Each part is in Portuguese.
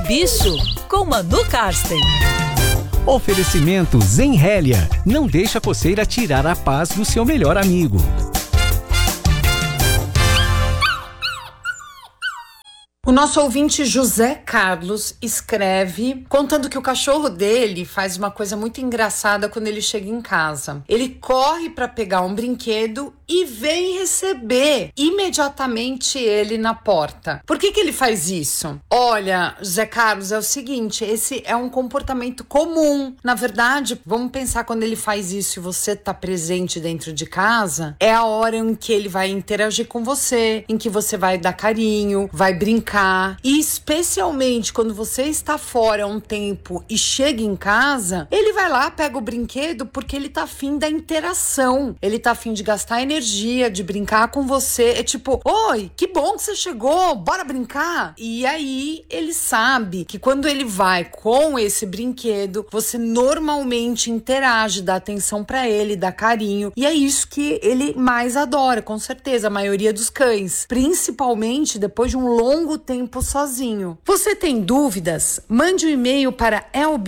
Bicho, com Manu Karsten. Oferecimento Zenrélia. Não deixa a coceira tirar a paz do seu melhor amigo. O nosso ouvinte José Carlos escreve contando que o cachorro dele faz uma coisa muito engraçada quando ele chega em casa. Ele corre para pegar um brinquedo e vem receber imediatamente ele na porta. Por que ele faz isso? Olha, José Carlos, é o seguinte, esse é um comportamento comum. Na verdade, vamos pensar quando ele faz isso e você tá presente dentro de casa, é a hora em que ele vai interagir com você, em que você vai dar carinho, vai brincar. E especialmente quando você está fora um tempo e chega em casa, ele vai lá, pega o brinquedo porque ele tá afim da interação. Ele tá afim de gastar energia, de brincar com você. É tipo, oi, que bom que você chegou, bora brincar. E aí ele sabe que quando ele vai com esse brinquedo, você normalmente interage, dá atenção pra ele, dá carinho. E é isso que ele mais adora, com certeza, a maioria dos cães. Principalmente depois de um longo tempo sozinho. Você tem dúvidas? Mande um e-mail para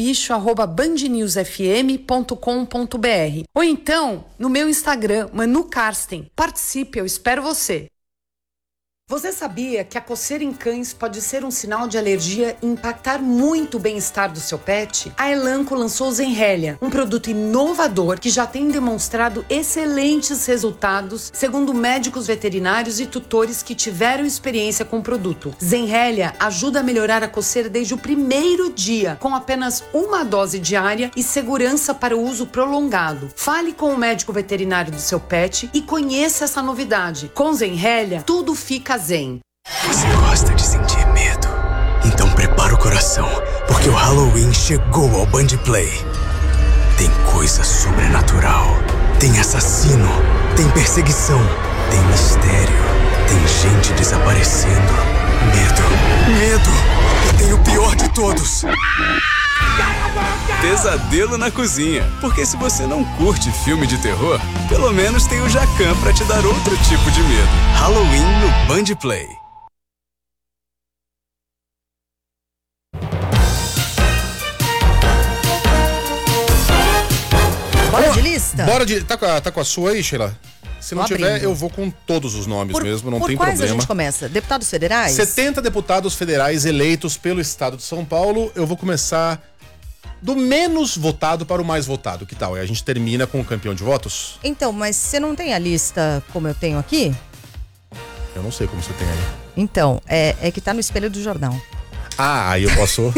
elbicho@bandnewsfm.com.br ou então no meu Instagram, Manu Karsten. Participe, eu espero você. Você sabia que a coceira em cães pode ser um sinal de alergia e impactar muito o bem-estar do seu pet? A Elanco lançou Zenrélia, um produto inovador que já tem demonstrado excelentes resultados, segundo médicos veterinários e tutores que tiveram experiência com o produto. Zenrélia ajuda a melhorar a coceira desde o primeiro dia, com apenas uma dose diária e segurança para o uso prolongado. Fale com o médico veterinário do seu pet e conheça essa novidade. Com Zenrélia, tudo fica zen. Você gosta de sentir medo? Então prepara o coração, porque o Halloween chegou ao Band Play. Tem coisa sobrenatural, tem assassino, tem perseguição, tem mistério, tem gente desaparecendo. Medo. E tem o pior de todos. Pesadelo na cozinha. Porque se você não curte filme de terror, pelo menos tem o Jacan pra te dar outro tipo de medo. Halloween no Band Play. Bora de lista? Bora de... Tá com a sua aí, Sheila? Se não tiver, abrindo. eu vou com todos os nomes mesmo, não tem Por quais problema. a gente começa? Deputados federais? 70 deputados federais eleitos pelo estado de São Paulo. Eu vou começar do menos votado para o mais votado. Que tal? E a gente termina com o campeão de votos? Então, mas você não tem a lista como eu tenho aqui? Eu não sei como você tem aí. Então, é que tá no espelho do jornal. Ah, aí eu posso...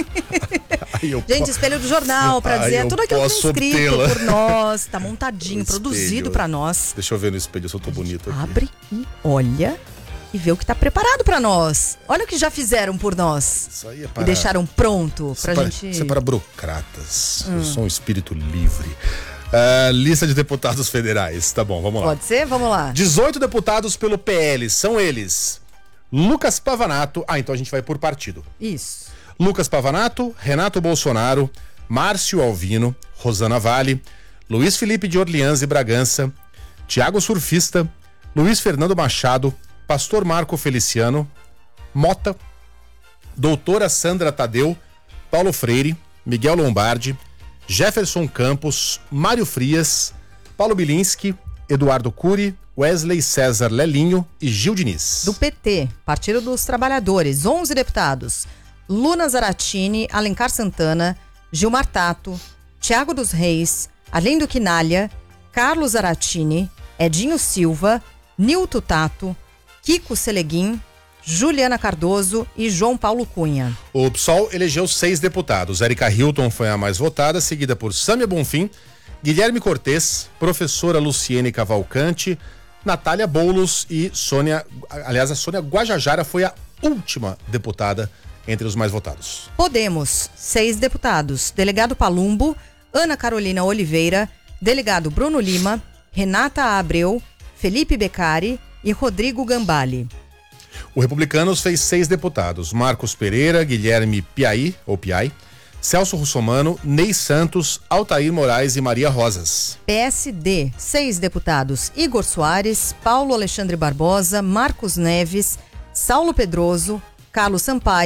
Gente, espelho do jornal, pra dizer tudo aquilo que é escrito tê-la por nós, tá montadinho, produzido pra nós. Deixa eu ver no espelho se eu tô bonito aqui. Abre e olha e vê o que tá preparado pra nós. Olha o que já fizeram por nós. Isso aí é para... E deixaram pronto pra gente... Isso é para burocratas. Eu sou um espírito livre. Lista de deputados federais. Tá bom, vamos lá. Pode ser? Vamos lá. 18 deputados pelo PL. São eles: Lucas Pavanato. Então a gente vai por partido. Isso. Lucas Pavanato, Renato Bolsonaro, Márcio Alvino, Rosana Vale, Luiz Felipe de Orleans e Bragança, Tiago Surfista, Luiz Fernando Machado, Pastor Marco Feliciano, Mota, Doutora Sandra Tadeu, Paulo Freire, Miguel Lombardi, Jefferson Campos, Mário Frias, Paulo Bilinski, Eduardo Cury, Wesley César Lelinho e Gil Diniz. Do PT, Partido dos Trabalhadores, 11 deputados: Luna Zaratini, Alencar Santana, Gilmar Tato, Tiago dos Reis, Arlindo Quinalha, Carlos Zaratini, Edinho Silva, Nilton Tato, Kiko Seleguin, Juliana Cardoso e João Paulo Cunha. O PSOL elegeu 6 deputados. Érica Hilton foi a mais votada, seguida por Sâmia Bonfim, Guilherme Cortez, professora Luciene Cavalcante, Natália Boulos e Sônia... Aliás, a Sônia Guajajara foi a última deputada entre os mais votados. Podemos, 6 deputados: Delegado Palumbo, Ana Carolina Oliveira, Delegado Bruno Lima, Renata Abreu, Felipe Beccari e Rodrigo Gambale. O Republicanos fez 6 deputados: Marcos Pereira, Guilherme Piai, Celso Russomano, Ney Santos, Altair Moraes e Maria Rosas. PSD, 6 deputados: Igor Soares, Paulo Alexandre Barbosa, Marcos Neves, Saulo Pedroso, Carlos Sampaio,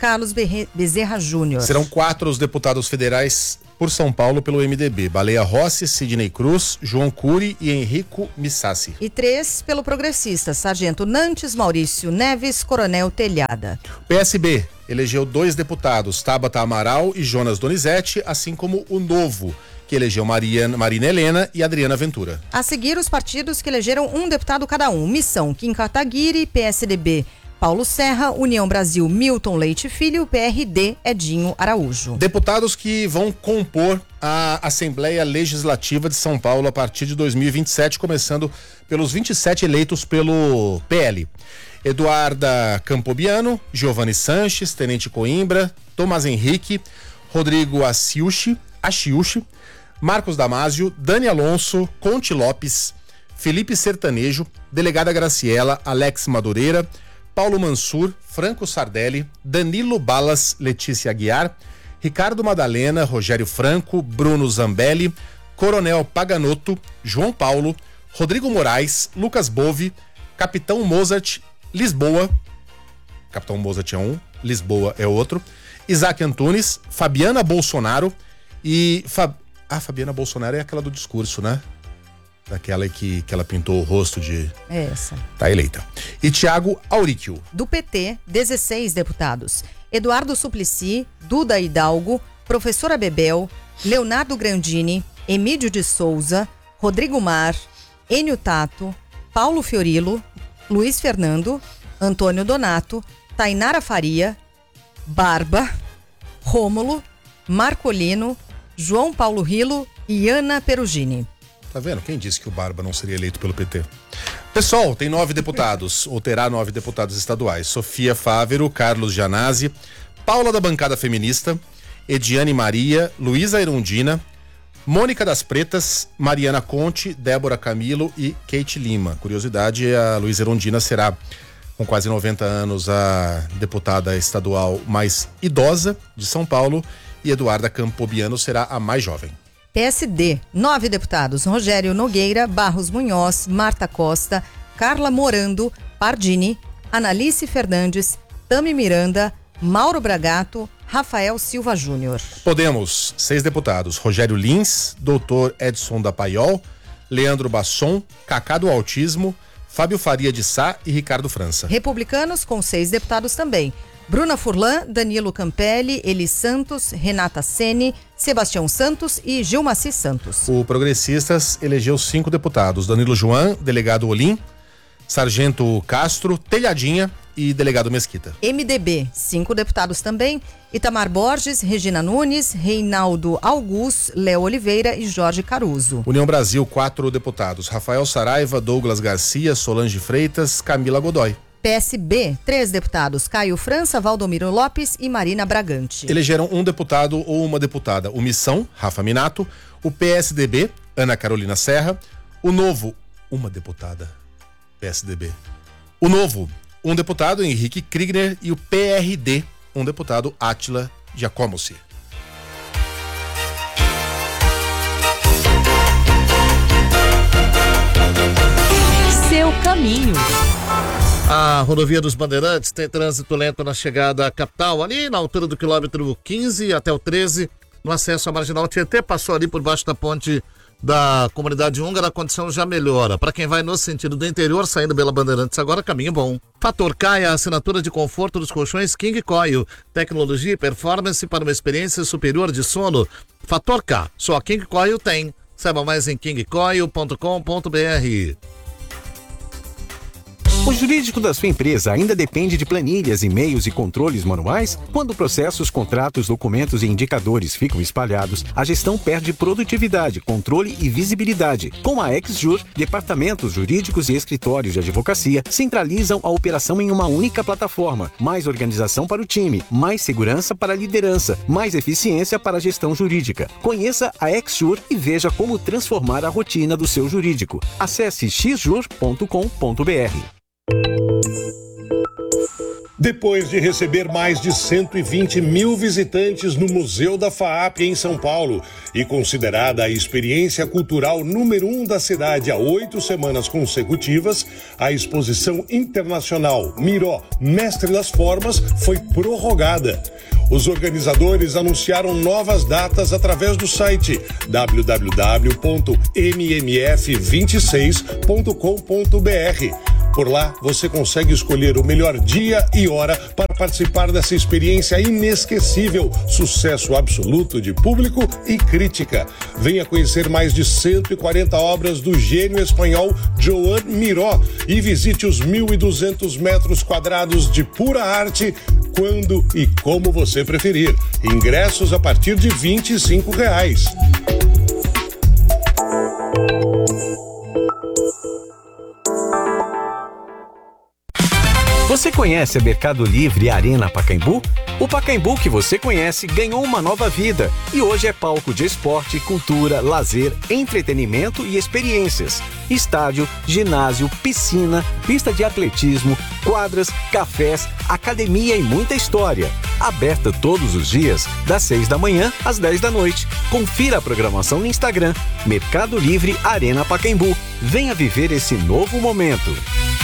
Carlos Bezerra Júnior. Serão 4 os deputados federais por São Paulo pelo MDB. Baleia Rossi, Sidney Cruz, João Cury e Henrico Missassi. E 3 pelo Progressista, Sargento Nantes, Maurício Neves, Coronel Telhada. O PSB elegeu 2 deputados, Tabata Amaral e Jonas Donizete, assim como o Novo, que elegeu Marina Helena e Adriana Ventura. A seguir, os partidos que elegeram um deputado cada um. Missão, Kim Kataguiri, PSDB, Paulo Serra, União Brasil, Milton Leite Filho, PRD, Edinho Araújo. Deputados que vão compor a Assembleia Legislativa de São Paulo a partir de 2027, começando pelos 27 eleitos pelo PL. Eduarda Campobiano, Giovanni Sanches, Tenente Coimbra, Tomás Henrique, Rodrigo Achiuchi, Marcos Damasio, Dani Alonso, Conte Lopes, Felipe Sertanejo, Delegada Graciela, Alex Madureira, Paulo Mansur, Franco Sardelli, Danilo Balas, Letícia Aguiar, Ricardo Madalena, Rogério Franco, Bruno Zambelli, Coronel Paganotto, João Paulo, Rodrigo Moraes, Lucas Bove, Capitão Mozart, Lisboa, Capitão Mozart é um, Lisboa é outro, Isaac Antunes, Fabiana Bolsonaro e... Fabiana Bolsonaro é aquela do discurso, né? Daquela que ela pintou o rosto de... É essa. Tá eleita. E Tiago Auríquio. Do PT, 16 deputados. Eduardo Suplicy, Duda Hidalgo, Professora Bebel, Leonardo Grandini, Emídio de Souza, Rodrigo Mar, Enio Tato, Paulo Fiorilo, Luiz Fernando, Antônio Donato, Tainara Faria, Barba, Rômulo, Marcolino, João Paulo Rilo e Ana Perugini. Tá vendo? Quem disse que o Barba não seria eleito pelo PT? Pessoal, tem 9 deputados, ou terá 9 deputados estaduais. Sofia Fávero, Carlos Gianazzi, Paula da bancada feminista, Ediane Maria, Luísa Erundina, Mônica das Pretas, Mariana Conte, Débora Camilo e Kate Lima. Curiosidade, a Luísa Erundina será, com quase 90 anos, a deputada estadual mais idosa de São Paulo e Eduarda Campobiano será a mais jovem. PSD, 9 deputados, Rogério Nogueira, Barros Munhoz, Marta Costa, Carla Morando, Pardini, Analice Fernandes, Tami Miranda, Mauro Bragato, Rafael Silva Júnior. Podemos, 6 deputados, Rogério Lins, Dr. Edson da Paiol, Leandro Basson, Cacá do Autismo, Fábio Faria de Sá e Ricardo França. Republicanos, com 6 deputados também. Bruna Furlan, Danilo Campelli, Eli Santos, Renata Sene, Sebastião Santos e Gilmaci Santos. O Progressistas elegeu 5 deputados, Danilo João, delegado Olim, Sargento Castro, Telhadinha e delegado Mesquita. MDB, 5 deputados também, Itamar Borges, Regina Nunes, Reinaldo Augusto, Léo Oliveira e Jorge Caruso. União Brasil, 4 deputados, Rafael Saraiva, Douglas Garcia, Solange Freitas, Camila Godoy. PSB, 3 deputados, Caio França, Valdomiro Lopes e Marina Bragante. Elegeram um deputado ou uma deputada, o Missão, Rafa Minato, o PSDB, Ana Carolina Serra, o Novo, uma deputada, PSDB. O Novo, um deputado, Henrique Kriegner, e o PRD, um deputado, Átila Giacomosi. Seu caminho. A rodovia dos Bandeirantes tem trânsito lento na chegada à capital, ali na altura do quilômetro 15 até o 13, no acesso à Marginal Tietê, passou ali por baixo da ponte da Comunidade Húngara, a condição já melhora. Para quem vai no sentido do interior, saindo pela Bandeirantes agora, caminho bom. Fator K é a assinatura de conforto dos colchões King Coil, tecnologia e performance para uma experiência superior de sono. Fator K, só a King Coil tem. Saiba mais em kingcoil.com.br. O jurídico da sua empresa ainda depende de planilhas, e-mails e controles manuais? Quando processos, contratos, documentos e indicadores ficam espalhados, a gestão perde produtividade, controle e visibilidade. Com a XJur, departamentos jurídicos e escritórios de advocacia centralizam a operação em uma única plataforma. Mais organização para o time, mais segurança para a liderança, mais eficiência para a gestão jurídica. Conheça a XJur e veja como transformar a rotina do seu jurídico. Acesse xjur.com.br. Depois de receber mais de 120 mil visitantes no Museu da FAAP em São Paulo e considerada a experiência cultural número 1 da cidade há 8 semanas consecutivas, a exposição internacional Miró, Mestre das Formas, foi prorrogada. Os organizadores anunciaram novas datas através do site www.mmf26.com.br. Por lá, você consegue escolher o melhor dia e hora para participar dessa experiência inesquecível, sucesso absoluto de público e crítica. Venha conhecer mais de 140 obras do gênio espanhol Joan Miró e visite os 1.200 metros quadrados de pura arte, quando e como você preferir. Ingressos a partir de R$25. Você conhece a Mercado Livre Arena Pacaembu? O Pacaembu que você conhece ganhou uma nova vida e hoje é palco de esporte, cultura, lazer, entretenimento e experiências. Estádio, ginásio, piscina, pista de atletismo, quadras, cafés, academia e muita história. Aberta todos os dias, das 6 da manhã às 10 da noite. Confira a programação no Instagram, Mercado Livre Arena Pacaembu. Venha viver esse novo momento.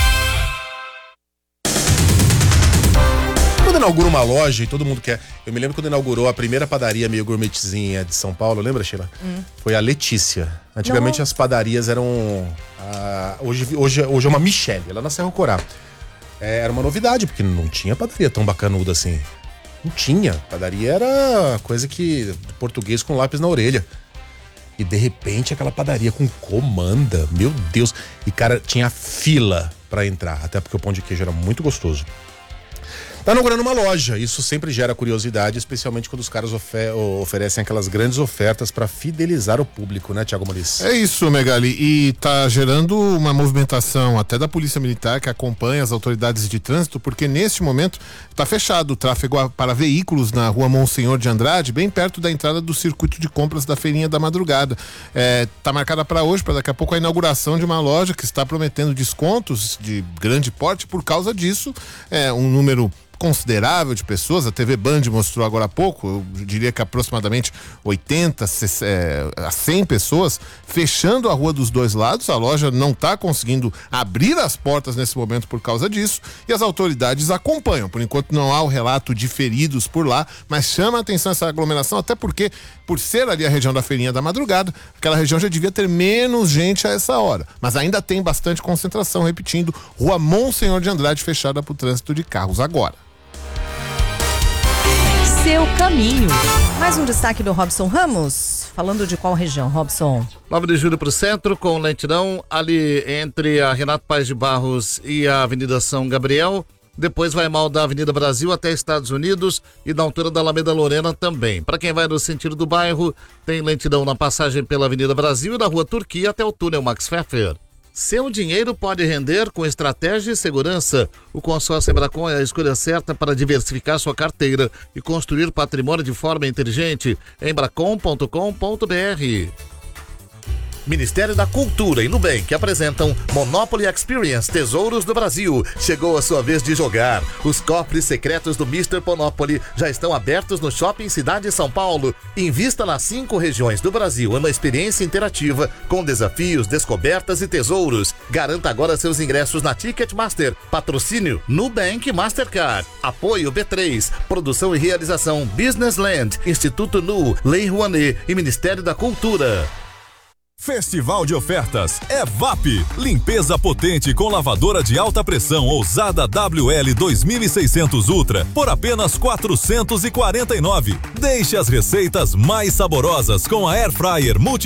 Quando inaugura uma loja e todo mundo quer... Eu me lembro quando inaugurou a primeira padaria meio gourmetzinha de São Paulo, lembra, Sheila? Foi a Letícia. Antigamente as padarias eram... Hoje é uma Michele, lá na Serra Corá. Era uma novidade, porque não tinha padaria tão bacanuda assim. Não tinha. Padaria era coisa que... português com lápis na orelha. E de repente aquela padaria com comanda, meu Deus. E cara, tinha fila pra entrar, até porque o pão de queijo era muito gostoso. Tá inaugurando uma loja, isso sempre gera curiosidade, especialmente quando os caras oferecem aquelas grandes ofertas para fidelizar o público, né, Thiago Maurício? É isso, Megali, e tá gerando uma movimentação até da Polícia Militar que acompanha as autoridades de trânsito, porque neste momento tá fechado o tráfego para veículos na rua Monsenhor de Andrade, bem perto da entrada do circuito de compras da Feirinha da Madrugada. Tá marcada para hoje, para daqui a pouco, a inauguração de uma loja que está prometendo descontos de grande porte. Por causa disso, um número considerável de pessoas, a TV Band mostrou agora há pouco, eu diria que aproximadamente 80 a 100 pessoas fechando a rua dos dois lados. A loja não está conseguindo abrir as portas nesse momento por causa disso e as autoridades acompanham. Por enquanto não há o relato de feridos por lá, mas chama a atenção essa aglomeração, até porque, por ser ali a região da Feirinha da Madrugada, aquela região já devia ter menos gente a essa hora, mas ainda tem bastante concentração. Repetindo, rua Monsenhor de Andrade fechada para o trânsito de carros agora. Seu caminho. Mais um destaque do Robson Ramos. Falando de qual região, Robson? 9 de julho para o centro, com lentidão ali entre a Renato Paes de Barros e a Avenida São Gabriel. Depois vai mal da Avenida Brasil até Estados Unidos e da altura da Alameda Lorena também. Para quem vai no sentido do bairro, tem lentidão na passagem pela Avenida Brasil e da Rua Turquia até o túnel Max Pfeffer. Seu dinheiro pode render com estratégia e segurança. O consórcio Embracon é a escolha certa para diversificar sua carteira e construir patrimônio de forma inteligente. Embracon.com.br. Ministério da Cultura e Nubank apresentam Monopoly Experience Tesouros do Brasil. Chegou a sua vez de jogar. Os cofres secretos do Mr. Monopoly já estão abertos no Shopping Cidade São Paulo. Invista nas 5 regiões do Brasil em uma experiência interativa com desafios, descobertas e tesouros. Garanta agora seus ingressos na Ticketmaster. Patrocínio Nubank Mastercard. Apoio B3. Produção e realização Business Land, Instituto Nu, Lei Rouanet e Ministério da Cultura. Festival de ofertas é VAP. Limpeza potente com lavadora de alta pressão ousada WL 2600 Ultra por apenas R$ 449. Deixe as receitas mais saborosas com a Air Fryer Multi